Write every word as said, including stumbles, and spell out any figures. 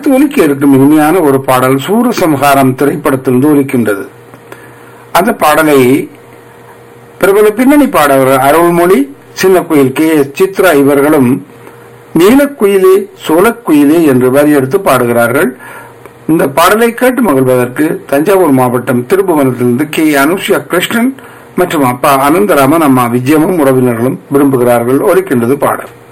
அடுத்து ஒலிக்க இருக்கும் இனிமையான ஒரு பாடல் சூரசம்ஹாரம் திரைப்படத்திலிருந்து ஒலிக்கின்றது. அந்த பாடலை பிரபல பின்னணி பாடகர் அருள்மொழி, சின்ன குயில் கே எஸ் சித்ரா இவர்களும் நீலக்குயிலே சோழக்குயிலே என்று வரியெடுத்து பாடுகிறார்கள். இந்த பாடலை கேட்டு மகிழ்வதற்கு தஞ்சாவூர் மாவட்டம் திருப்புவனத்திலிருந்து கே அனுஷ்யா கிருஷ்ணன் மற்றும் அப்பா அனந்தராமன், அம்மா விஜயமும் உறவினர்களும் விரும்புகிறார்கள். ஒலிக்கின்றது பாடல்.